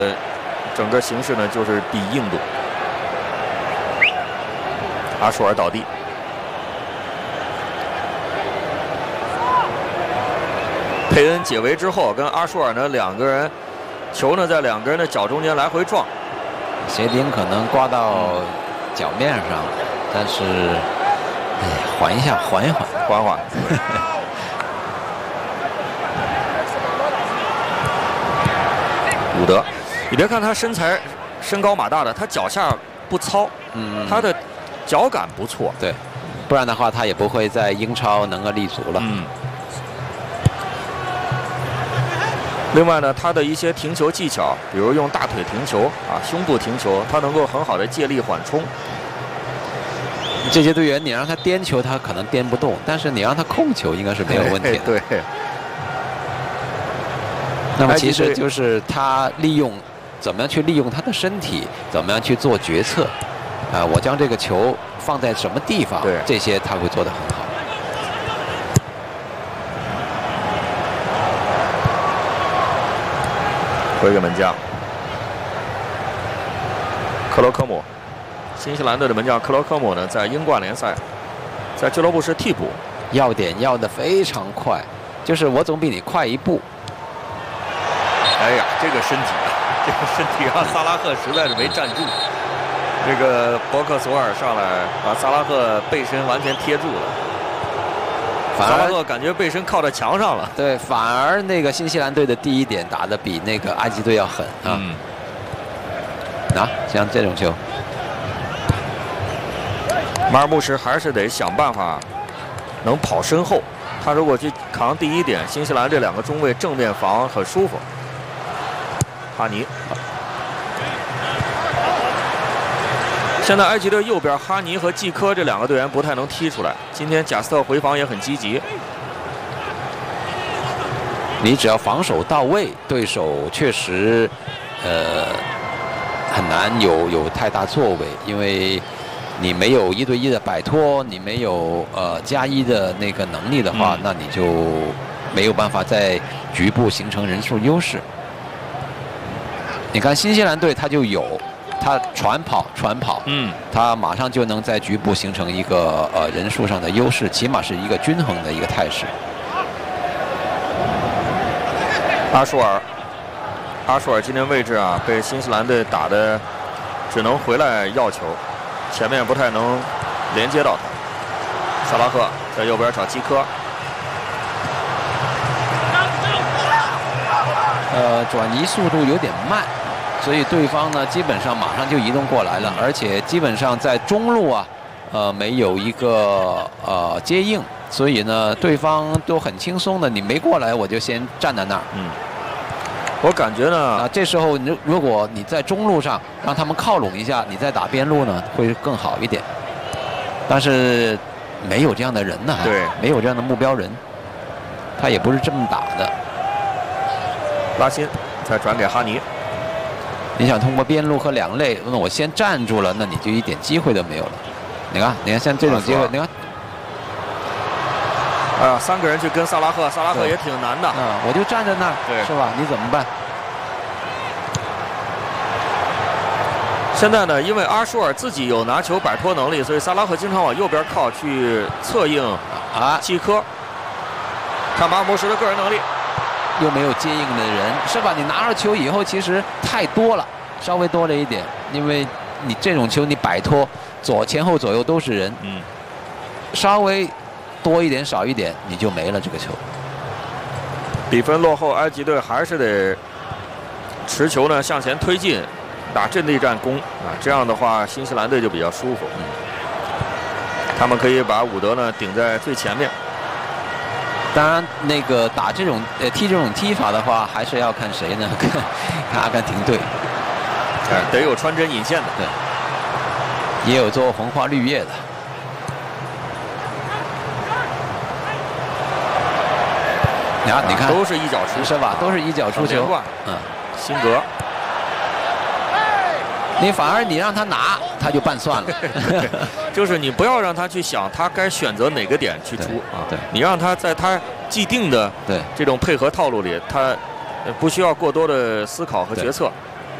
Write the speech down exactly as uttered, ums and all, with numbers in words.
呃，整个形势呢就是比硬度。阿舒尔倒地，佩恩解围之后，跟阿舒尔呢两个人，球呢在两个人的脚中间来回撞， 鞋钉可能刮到脚面上，但是，哎，缓一下，缓一缓， 缓缓。伍德，你别看他身材身高马大的，他脚下不糙，嗯，他的脚感不错， 对，不然的话他也不会在英超能够立足了。 嗯。另外呢，他的一些停球技巧，比如用大腿停球啊，胸部停球，他能够很好的借力缓冲。 这些队员，你让他颠球，他可能颠不动，但是你让他控球，应该是没有问题的。 对。 那么其实就是他利用怎么样去利用他的身体，怎么样去做决策，啊，我将这个球放在什么地方， 对， 这些他会做得很好。 回给门将克罗科姆，新西兰队的门将克罗科姆呢，在英冠联赛，在俱乐部是替补， 要点要的非常快，就是我总比你快一步。 哎呀，这个身体，这个身体让萨拉赫实在是没站住。这个博克索尔上来把萨拉赫背身完全贴住了，反而萨拉赫感觉背身靠在墙上了。 对，反而那个新西兰队的第一点打得比那个埃及队要狠啊。嗯。啊，像这种球， 马尔穆什还是得想办法能跑身后。他如果去扛第一点，新西兰这两个中卫正面防很舒服。哈尼，现在埃及队右边哈尼和季科这两个队员不太能踢出来。今天贾斯特回防也很积极。 你只要防守到位，对手确实呃很难有有太大作为，因为你没有一对一的摆脱，你没有呃加一的那个能力的话，嗯、那你就没有办法在局部形成人数优势。你看新西兰队他就有，他传跑传跑，嗯，他马上就能在局部形成一个呃人数上的优势，起码是一个均衡的一个态势。 阿舒尔，阿舒尔今天位置啊被新西兰队打的只能回来要球，前面不太能连接到他。萨拉赫在右边找基科。 呃，转移速度有点慢，所以对方呢基本上马上就移动过来了，而且基本上在中路啊，呃没有一个呃接应，所以呢对方都很轻松的，你没过来我就先站在那儿。嗯， 我感觉呢啊，这时候如如果你在中路上让他们靠拢一下，你再打边路呢会更好一点，但是没有这样的人呢， 对， 没有这样的目标人，他也不是这么打的。 拉辛再转给哈尼， 你想通过边路和两肋，那我先站住了，那你就一点机会都没有了。你看，你看像这种机会，你看， 哎呀，三个人去跟萨拉赫，萨拉赫也挺难的。 啊、嗯，我就站在那儿， 对， 是吧？你怎么办？ 现在呢，因为阿舒尔自己有拿球摆脱能力，所以萨拉赫经常往右边靠去策应啊季科。看马尔默什的个人能力。 又没有接应的人，是吧？你拿着球以后，其实太多了，稍微多了一点，因为你这种球你摆脱左前后左右都是人，嗯，稍微多一点少一点你就没了这个球。 比分落后，埃及队还是得持球呢向前推进，打阵地战攻啊，这样的话新西兰队就比较舒服，嗯，他们可以把伍德呢顶在最前面。 当然，那个打这种呃踢这种踢法的话，还是要看谁呢？看看阿根廷队， 哎，得有穿针引线的， 对，也有做红花绿叶的。你看，你看， 都是一脚出， 是吧？都是一脚出球。 嗯，辛格， 你反而你让他拿，他就办算了。 就是你不要让他去想他该选择哪个点去出啊， 对， 你让他在他既定的对这种配合套路里，他不需要过多的思考和决策。 对